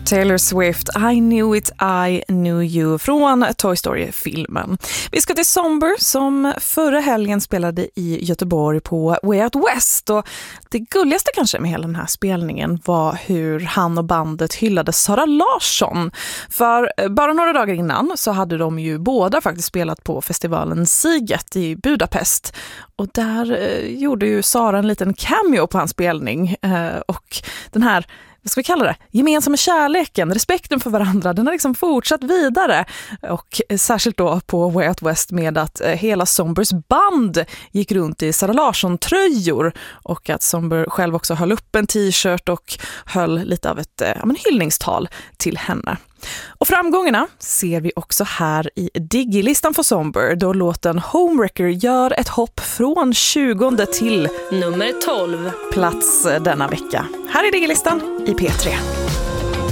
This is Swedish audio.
Taylor Swift, I knew it, I knew you från Toy Story-filmen. Vi ska till Somber som förra helgen spelade i Göteborg på Way Out West, och det gulligaste kanske med hela den här spelningen var hur han och bandet hyllade Sara Larsson. För bara några dagar innan så hade de ju båda faktiskt spelat på festivalen Siget i Budapest, och där gjorde ju Sara en liten cameo på hans spelning, och den här, vad ska vi kalla det, gemensamma kärleken, respekten för varandra, den har liksom fortsatt vidare, och särskilt då på Way Out West med att hela Sombers band gick runt i Sara Larsson-tröjor, och att Somber själv också höll upp en t-shirt och höll lite av ett hyllningstal till henne. Och framgångarna ser vi också här i Digi-listan för Somber, då låten Homewrecker gör ett hopp från 20 till nummer 12 plats denna vecka. Här är Digi-listan i P3.